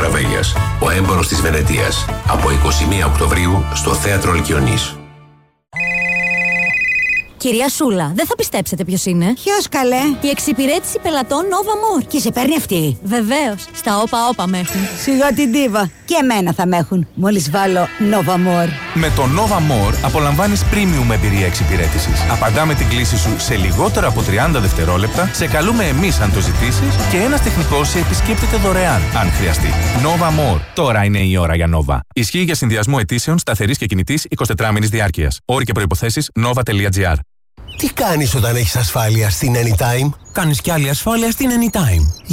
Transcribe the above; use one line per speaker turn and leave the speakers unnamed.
Ραβέλιας, ο έμπορος της Βενετίας. Από 21 Οκτωβρίου στο Θέατρο Λυκειονής.
Κυρία Σούλα, δεν θα πιστέψετε ποιος είναι.
Ποιος, καλέ?
Η εξυπηρέτηση πελατών Nova More.
Και σε παίρνει αυτή?
Βεβαίως. Στα όπα με έχουν.
Σιγά την ντίβα. Και εμένα θα με έχουν. Μόλις βάλω Nova More.
Με το Nova More απολαμβάνεις premium εμπειρία εξυπηρέτησης. Απαντάμε την κλήση σου σε λιγότερο από 30 δευτερόλεπτα, σε καλούμε εμείς αν το ζητήσεις και ένας τεχνικός σε επισκέπτεται δωρεάν, αν χρειαστεί. Nova More. Τώρα είναι η ώρα για Nova. Ισχύει για συνδυασμό αιτήσεων σταθερής και κινητής 24μηνης διάρκειας. Όροι και προϋποθέσεις nova.gr.
Τι κάνεις όταν έχεις ασφάλεια στην Anytime?
Κάνεις κι άλλη ασφάλεια στην Anytime.